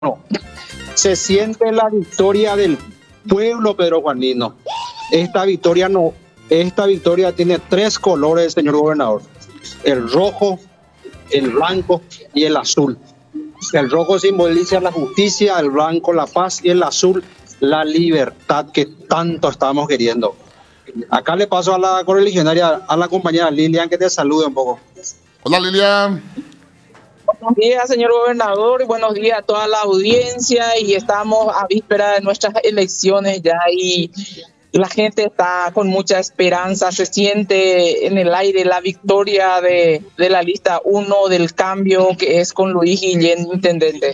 Se siente la victoria del pueblo, Pedro Juanino. Esta victoria tiene tres colores, señor gobernador: el rojo, el blanco y el azul. El rojo simboliza la justicia, el blanco la paz y el azul la libertad que tanto estamos queriendo. Acá le paso a la correligionaria, a la compañera Lilian, que te salude un poco. Hola, Lilian. Buenos días, señor gobernador, y buenos días a toda la audiencia. Y estamos a víspera de nuestras elecciones ya, y la gente está con mucha esperanza. Se siente en el aire la victoria de la lista 1 del cambio, que es con Luis Guillén, intendente.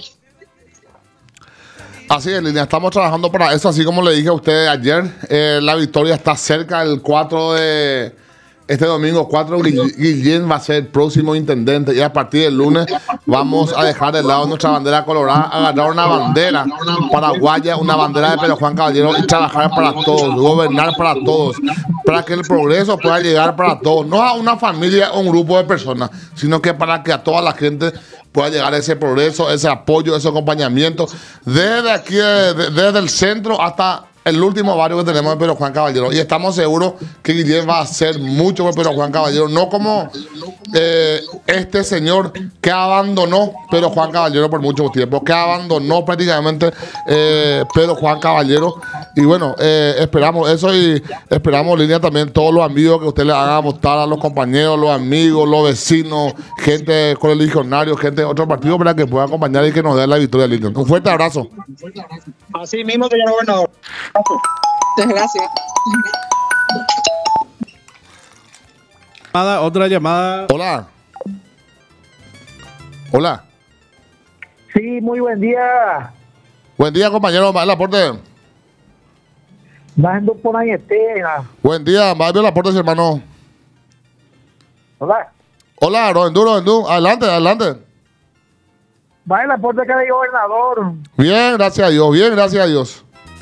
Así es, Lilian, estamos trabajando para eso, así como le dije a usted ayer. La victoria está cerca, el 4 de... Este domingo 4, Guillén va a ser el próximo intendente, y a partir del lunes vamos a dejar de lado nuestra bandera colorada, agarrar una bandera paraguaya, una bandera de Pedro Juan Caballero, y trabajar para todos, gobernar para todos, para que el progreso pueda llegar para todos, no a una familia o un grupo de personas, sino que para que a toda la gente pueda llegar ese progreso, ese apoyo, ese acompañamiento, desde aquí, desde el centro hasta el último barrio que tenemos de Pedro Juan Caballero. Y estamos seguros que Guillén va a hacer mucho por Pedro Juan Caballero, no como este señor que abandonó Pedro Juan Caballero por mucho tiempo, que abandonó prácticamente Pedro Juan Caballero. Y bueno, esperamos eso, y esperamos, Línea, también todos los amigos que usted le haga votar a los compañeros, los amigos, los vecinos, gente correligionarios, gente de otros partidos, para que pueda acompañar y que nos dé la victoria, Línea. Un fuerte abrazo. Así mismo, señor gobernador. Muchas gracias. Otra llamada. Hola. Hola. Sí, muy buen día. Buen día, compañero. ¿Va el aporte? Bajando por ahí Buen día. ¿Va el aporte, hermano? Hola. Hola, Rodendú. Adelante, adelante. Va el aporte que hay, gobernador. Bien, gracias a Dios. Bien, gracias a Dios.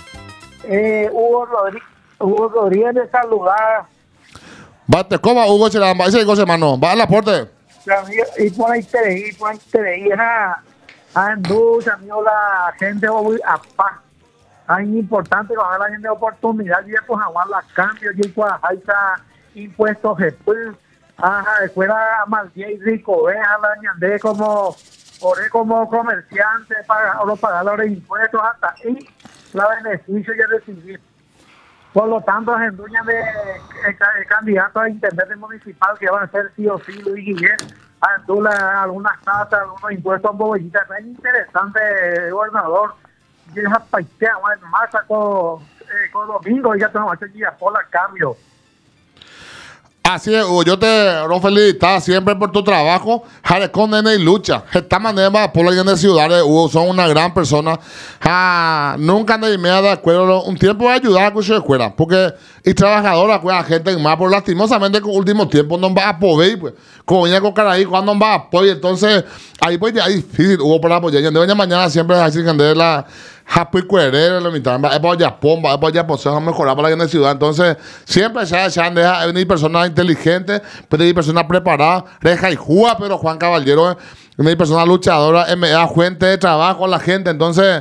Hugo Rodríguez de saludar. Bate, coma Hugo Cheramba, ese es hermano. Va al aporte. Y por ahí te Andú, amigo, la gente a paz. Es importante que la gente de oportunidad y pues aguar la cambio y pues hay impuestos después. Escuela Maldía y Rico, veja la ñandé como comerciante para pagar los impuestos hasta ahí. La beneficio ya recibir. Por lo tanto, en dueña de candidato a intendente municipal que van a ser sí o sí Luis Guillén, algunas tasas, algunos impuestos en bobollitas. Es interesante, gobernador. Y esa paitea, en masa con domingo, ya tenemos que ir por la cambio. Así es, Hugo, yo te felicito siempre por tu trabajo. Jarecón, nene y lucha. Esta manera, por la de ciudades, Hugo, son una gran persona. Nunca nadie me ha de acuerdo. Un tiempo de ayudar a que se escuela. Porque, y trabajadora, pues, a gente más. Pero lastimosamente, con último tiempo, no va a poder, pues. Como venía con Caraí, cuando no va a apoyar. Entonces, ahí pues ya es difícil, Hugo, para apoyar. Y de mañana siempre hay que entender la. Japo y cuerero, la mitad, es para allá pomba, es para allá poseo, mejorar para la gente ciudad. Entonces, siempre se deja venir personas inteligentes, venir personas preparadas, reja y juga, pero Juan Caballero, venir personas luchadoras, me da fuente de trabajo a la gente. Entonces,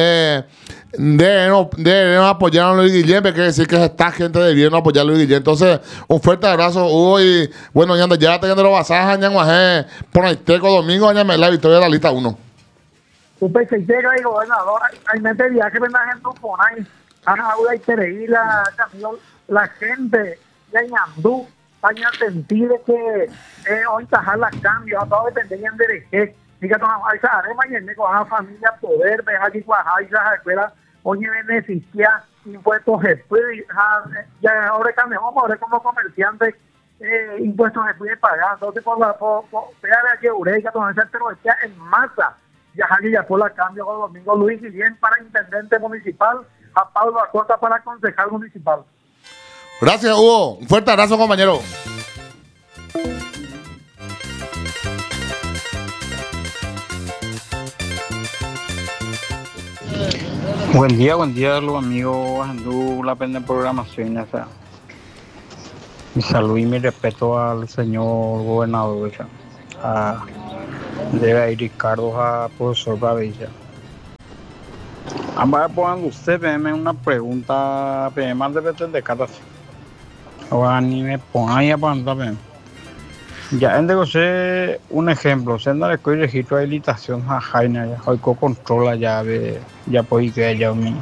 deben apoyar a Luis Guillén, porque quiere decir que esta gente debieron apoyar a Luis Guillén. Entonces, un fuerte abrazo, Hugo, y bueno, ya te lo vas a por ahí, domingo, la victoria de la lista 1. Usted se llega y gobernador, hay mente de que venga gente por ahí, y Tereí, la gente de Ñandú, para sentir que hoy tajar las cambios, a todos dependerían de qué, y que esa arema y el negocio, a la familia poder, dejar que cuajar y las escuelas, hoy beneficia impuestos después, ya ahora cambiamos, ahora como comerciantes, impuestos después de pagar, entonces por pegar a que Eureka, pero en masa. Ya por la cambio con domingo Luis Guillén para intendente municipal, a Pablo Acosta para concejal municipal. Gracias, Hugo. Un fuerte abrazo, compañero. Buen día los amigos. Andú la pena programación esa. Mi salud y mi respeto al señor gobernador. Debe ir Ricardo a profesor Bravilla. Ambas cuando usted me una pregunta, más de veces de cada ahora ni me ponga ya para andar. Ya en sé un ejemplo, se anda con el registro de habilitación a Jaina, ya hoy controla ya de ya puede que ya mi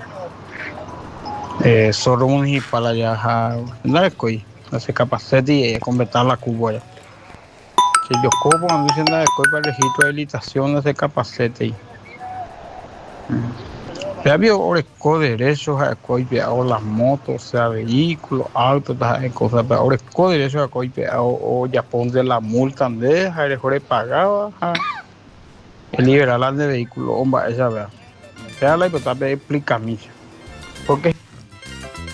solo municipal allá anda con hace capacete y completar la cuba ya. Si yo como cuando dicen anda con para el registro de habilitación ese capacete. Ya vio ahora derechos a coipeado las motos, o sea, vehículos, autos, cosas, pero ahora derechos a coipeado o ya ponte la multa de mejor pagaba el liberal de vehículo, hombre, esa verdad. Sea la hipotecas explica mí. Porque